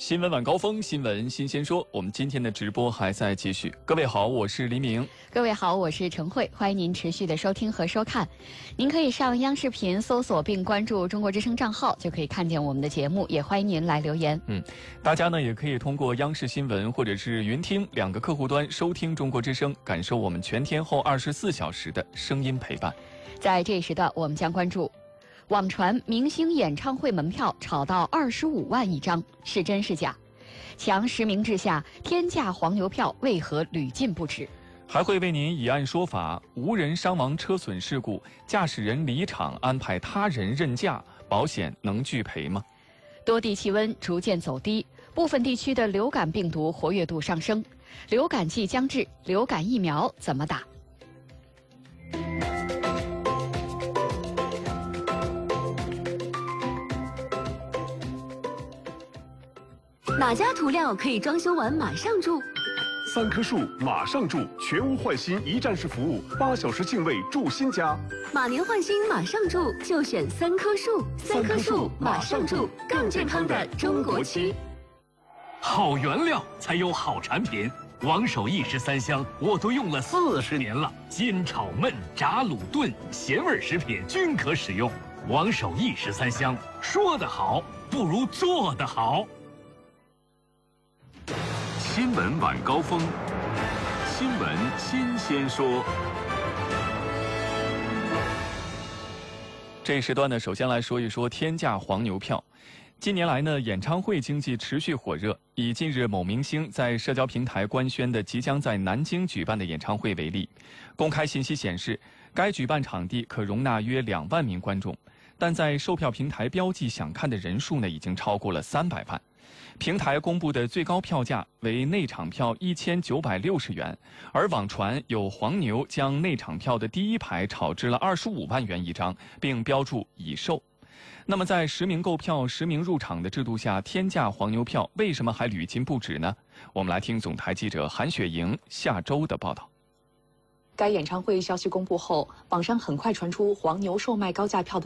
新闻晚高峰，新闻新鲜说。我们今天的直播还在继续。各位好，我是黎明。 各位好，我是陈慧，欢迎您持续的收听和收看。您可以上央视频搜索并关注中国之声账号，就可以看见我们的节目。也欢迎您来留言。 大家呢也可以通过央视新闻或者是云听两个客户端收听中国之声，感受我们全天候24小时的声音陪伴。 在这一时段，我们将关注网传明星演唱会门票炒到25万一张，是真是假？强实名制下，天价黄牛票为何屡禁不止？ 还会为您以案说法，无人伤亡车损事故，驾驶人离场安排他人认驾，保险能拒赔吗？ 多地气温逐渐走低，部分地区的流感病毒活跃度上升，流感季将至，流感疫苗怎么打？ 哪家涂料可以装修完马上住 ？3棵树马上住，全屋换新一站式服务，8小时净位住新家。 马年换新马上住，就选3棵树。3棵树马上住，更健康的中国区。 好原料才有好产品。王守义食3香我都用了40年了，煎炒焖炸卤炖咸味食品均可使用。王守义食3香，说得好不如做得好。 新闻晚高峰，新闻新鲜说。 这一时段呢，首先来说一说天价黄牛票。近年来呢，演唱会经济持续火热。以近日某明星在社交平台官宣的即将在南京举办的演唱会为例，公开信息显示，该举办场地可容纳约2万名观众，但在售票平台标记想看的人数呢，已经超过了300万。平台公布的最高票价为内场票1960元，而网传有黄牛将内场票的第一排炒至了25万元一张，并标注已售。那么在实名购票、实名入场的制度下，天价黄牛票为什么还屡禁不止呢？我们来听总台记者韩雪莹下周的报道。 该演唱会消息公布后，网上很快传出黄牛售卖高价票的